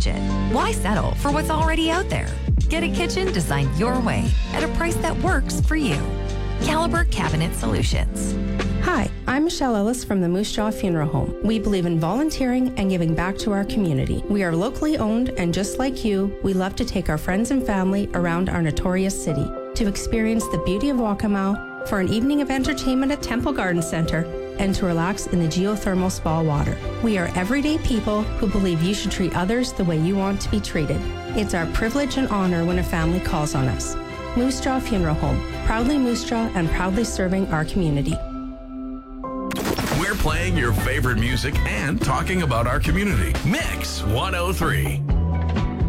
budget. Why settle for what's already out there? Get a kitchen designed your way at a price that works for you. Caliber Cabinet Solutions. Hi, I'm Michelle Ellis from the Moose Jaw Funeral Home. We believe in volunteering and giving back to our community. We are locally owned, and just like you, we love to take our friends and family around our notorious city to experience the beauty of Waccamaw, for an evening of entertainment at Temple Garden Center, and to relax in the geothermal spa water. We are everyday people who believe you should treat others the way you want to be treated. It's our privilege and honor when a family calls on us. Moose Jaw Funeral Home, proudly Moose Jaw and proudly serving our community. We're playing your favorite music and talking about our community. Mix 103.